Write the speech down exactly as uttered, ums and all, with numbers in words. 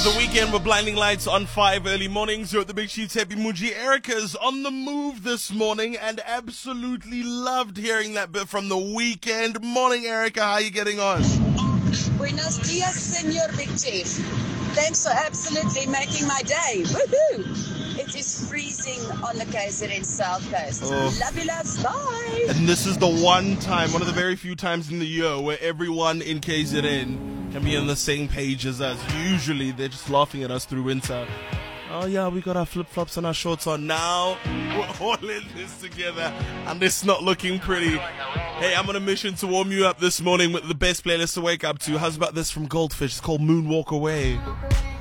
the weekend with Blinding Lights on five early mornings. You're at the Big Chiefs. Happy Muji. Erica's on the move this morning and absolutely loved hearing that bit from the weekend. Morning, Erica. How are you getting on? Buenos dias, Senor Big Chief. Thanks for absolutely making my day. Woohoo! It is freezing on the K Z N South Coast. Oh. Love you, loves. Bye. And this is the one time, one of the very few times in the year where everyone in K Z N can be on the same page as us. Usually they're just laughing at us through winter. Oh yeah, we got our flip-flops and our shorts on. Now we're all in this together and it's not looking pretty. Hey, I'm on a mission to warm you up this morning with the best playlist to wake up to. How's about this from Goldfish? It's called Moonwalk Away.